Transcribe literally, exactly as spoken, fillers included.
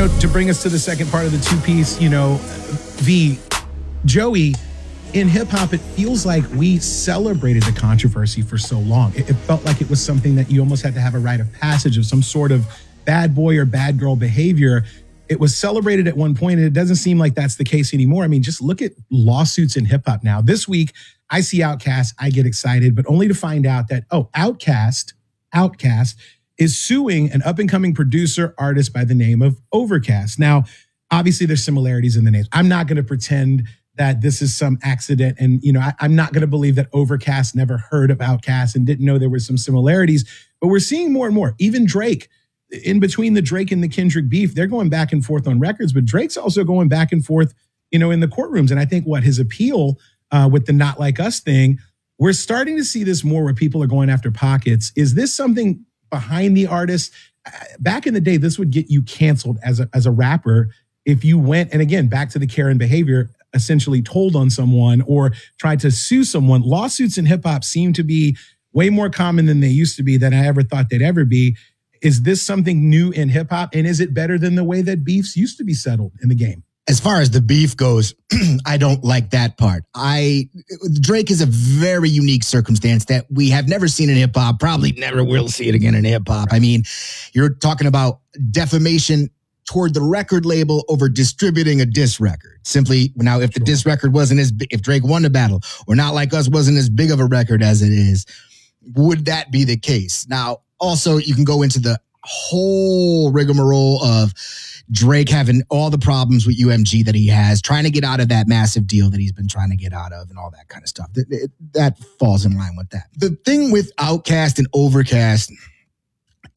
know, to bring us to the second part of the two-piece, you know, V, Joey, in hip-hop, it feels like we celebrated the controversy for so long. It, it felt like it was something that you almost had to have a rite of passage of some sort of bad boy or bad girl behavior. It was celebrated at one point, and it doesn't seem like that's the case anymore. I mean, just look at lawsuits in hip-hop now. This week, I see Outkast, I get excited, but only to find out that, oh, Outkast, Outkast is suing an up-and-coming producer artist by the name of Overcast. Now, obviously, there's similarities in the names. I'm not going to pretend that this is some accident. And, you know, I, I'm not going to believe that Overcast never heard of Outkast and didn't know there were some similarities. But we're seeing more and more. Even Drake, in between the Drake and the Kendrick beef, they're going back and forth on records. But Drake's also going back and forth, you know, in the courtrooms. And I think what his appeal uh, with the Not Like Us thing, we're starting to see this more where people are going after pockets. Is this something behind the artist? Back in the day, this would get you canceled as a, as a rapper if you went, and again, back to the Karen behavior, essentially told on someone or tried to sue someone. Lawsuits in hip hop seem to be way more common than they used to be, than I ever thought they'd ever be. Is this something new in hip hop? And is it better than the way that beefs used to be settled in the game? As far as the beef goes, I don't like that part. I Drake is a very unique circumstance that we have never seen in hip hop, probably never will see it again in hip hop. I mean, you're talking about defamation toward the record label over distributing a diss record. Simply, now, if the sure. diss record wasn't as big, if Drake won the battle, or Not Like Us wasn't as big of a record as it is, would that be the case? Now, also, you can go into the whole rigmarole of Drake having all the problems with U M G that he has, trying to get out of that massive deal that he's been trying to get out of and all that kind of stuff. That, that falls in line with that. The thing with Outkast and Overcast,